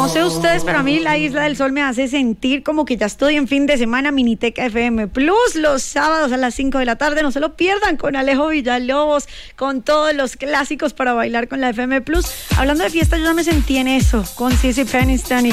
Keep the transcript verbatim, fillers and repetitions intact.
No sé ustedes, pero a mí la Isla del Sol me hace sentir como que ya estoy en fin de semana. Miniteca F M Plus, los sábados a las cinco de la tarde. No se lo pierdan, con Alejo Villalobos, con todos los clásicos para bailar con la F M Plus. Hablando de fiesta, yo ya me sentí en eso, con Sissy Peniston y